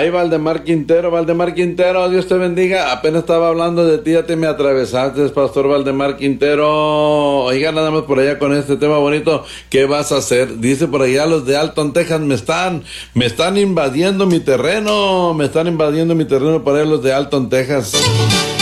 Ay, Valdemar Quintero, Dios te bendiga. Apenas estaba hablando de ti, ya te me atravesaste, Pastor Valdemar Quintero. Oiga, nada más por allá con este tema bonito, ¿qué vas a hacer? Dice por allá los de Alton, Texas, me están invadiendo mi terreno por allá los de Alton, Texas.